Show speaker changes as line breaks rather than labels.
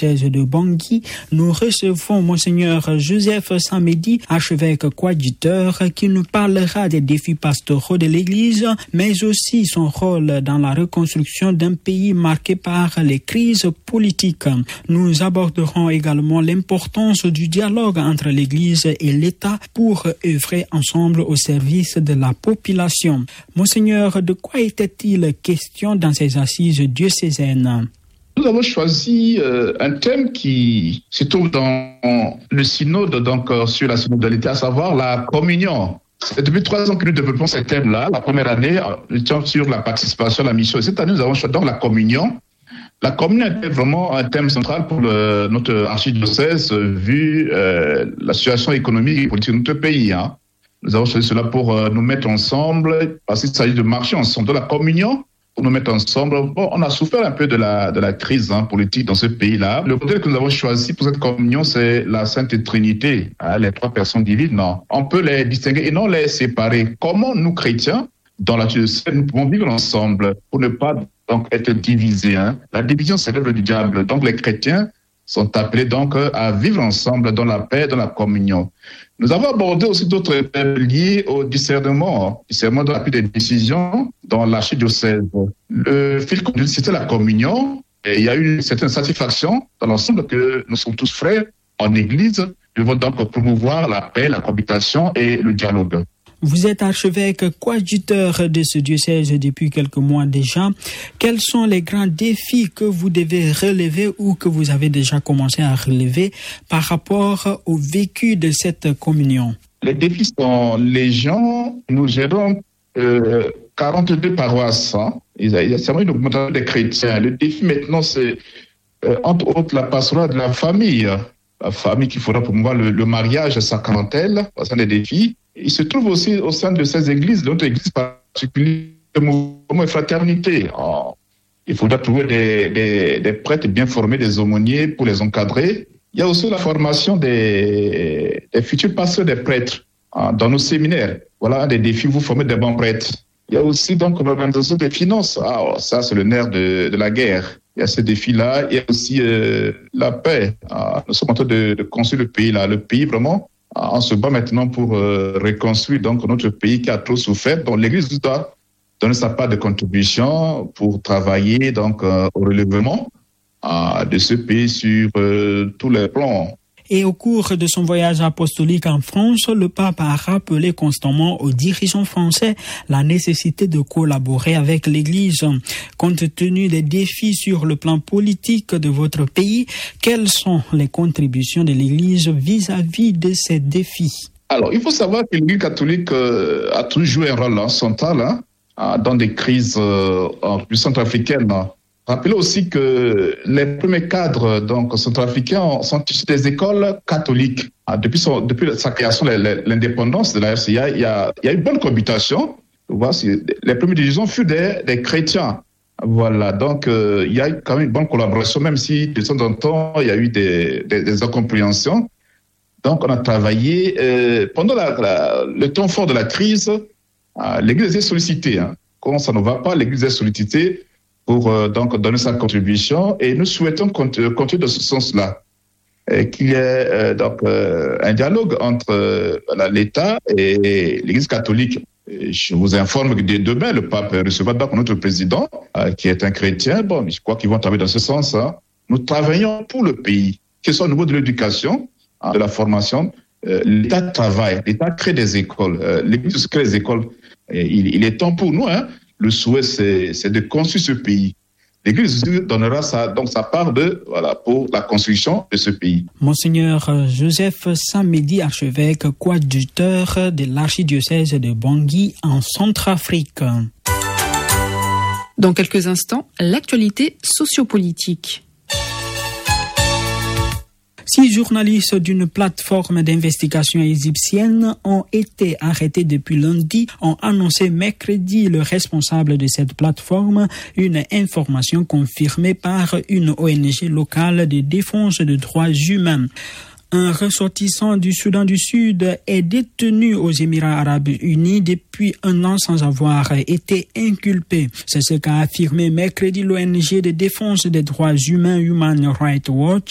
l'archidiocèse de Bangui, nous recevons Monseigneur Joseph Samedi, archevêque coadjuteur, qui nous parlera des défis pastoraux de l'Église, mais aussi son rôle dans la reconstruction d'un pays marqué par les crises politiques. Nous aborderons également l'importance du dialogue entre l'Église et l'État pour œuvrer ensemble au service de la population. Monseigneur, de quoi était-il question dans ces assises diocésaines?
Nous avons choisi un thème qui se trouve dans le synode, donc sur la synodalité, à savoir la communion. C'est depuis 3 ans que nous développons ce thème-là. La première année, nous étions sur la participation à la mission. Et cette année, nous avons choisi donc la communion. La communion était vraiment un thème central pour notre archidiocèse, vu la situation économique et politique de notre pays. Nous avons choisi cela pour nous mettre ensemble, parce qu'il s'agit de marcher ensemble. De la communion, pour nous mettre ensemble. Bon, on a souffert un peu de la crise politique dans ce pays-là. Le modèle que nous avons choisi pour cette communion, c'est la Sainte Trinité, les 3 personnes divines. Non, on peut les distinguer et non les séparer. Comment nous, chrétiens, dans la diocèse, nous pouvons vivre ensemble pour ne pas donc être divisés. La division, c'est l'œuvre du diable. Donc les chrétiens sont appelés donc à vivre ensemble dans la paix, dans la communion. Nous avons abordé aussi d'autres thèmes liés au discernement de la prise des décisions dans l'archidiocèse. Le fil conducteur, c'était la communion. Et il y a eu une certaine satisfaction dans l'ensemble que nous sommes tous frères en Église. Nous devons donc promouvoir la paix, la cohabitation et le dialogue.
Vous êtes archevêque coadjuteur de ce diocèse depuis quelques mois déjà. Quels sont les grands défis que vous devez relever ou que vous avez déjà commencé à relever par rapport au vécu de cette communion?
Les défis sont légion. Nous gérons 42 paroisses. Il y a seulement une augmentation des chrétiens. Le défi maintenant, c'est entre autres la pastorale de la famille. La famille qu'il faudra promouvoir le mariage sacramentel. C'est un des défis. Il se trouve aussi au sein de ces églises, de notre église particulière, le mouvement de fraternité. Il faudra trouver des prêtres bien formés, des aumôniers pour les encadrer. Il y a aussi la formation des futurs pasteurs des prêtres dans nos séminaires. Voilà un des défis, vous formez des bons prêtres. Il y a aussi donc l'organisation des finances. Ça, c'est le nerf de la guerre. Il y a ce défi-là. Il y a aussi la paix. Nous sommes en train de construire le pays là. Le pays, vraiment, on se bat maintenant pour reconstruire donc notre pays qui a trop souffert. Donc l'Église doit donner sa part de contribution pour travailler donc au relèvement de ce pays sur tous les plans.
Et au cours de son voyage apostolique en France, le pape a rappelé constamment aux dirigeants français la nécessité de collaborer avec l'Église. Compte tenu des défis sur le plan politique de votre pays, quelles sont les contributions de l'Église vis-à-vis de ces défis?
Alors, il faut savoir que l'Église catholique a toujours joué un rôle central dans des crises centrafricaines. Rappelez aussi que les premiers cadres donc centrafricains sont issus des écoles catholiques. Depuis sa création, l'indépendance de la RCA, il y a une bonne cohabitation. Les premiers dirigeants furent des chrétiens. Voilà, donc il y a quand même une bonne collaboration, même si de temps en temps il y a eu des incompréhensions. Donc on a travaillé pendant le temps fort de la crise. L'Église est sollicitée. Quand ça ne va pas, l'Église est sollicitée pour donc donner sa contribution, et nous souhaitons continuer dans ce sens-là, qu'il y ait donc un dialogue entre l'État et l'Église catholique. Et je vous informe que dès demain, le pape recevra donc notre président, qui est un chrétien. Bon, je crois qu'ils vont travailler dans ce sens. Nous travaillons pour le pays, que ce soit au niveau de l'éducation, de la formation. L'État travaille, l'État crée des écoles, l'Église crée des écoles. Et il est temps pour nous, le souhait, c'est de construire ce pays. L'Église donnera sa part pour la construction de ce pays.
Monseigneur Joseph Samedi, archevêque coadjuteur de l'archidiocèse de Bangui en Centrafrique.
Dans quelques instants, l'actualité sociopolitique.
6 journalistes d'une plateforme d'investigation égyptienne ont été arrêtés depuis lundi, ont annoncé mercredi le responsable de cette plateforme, une information confirmée par une ONG locale de défense des droits humains. Un ressortissant du Soudan du Sud est détenu aux Émirats arabes unis depuis 1 an sans avoir été inculpé. C'est ce qu'a affirmé mercredi l'ONG de défense des droits humains Human Rights Watch